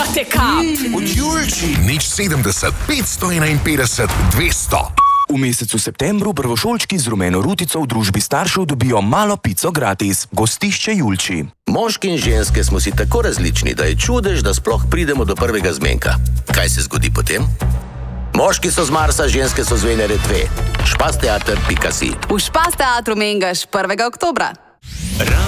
te kap! Od Julči! Nič 70, 551, 200. V mesecu septembru prvošolčki z rumeno rutico v družbi staršev dobijo malo pico gratis. Gostišče Julči. Moški in ženske smo si tako različni, da je čudež, da sploh pridemo do prvega zmenka. Kaj se zgodi potem? Moški so z Marsa, ženske so z Venere 2. Špasteater.si. V Špas teatru Mengaš 1. oktobra.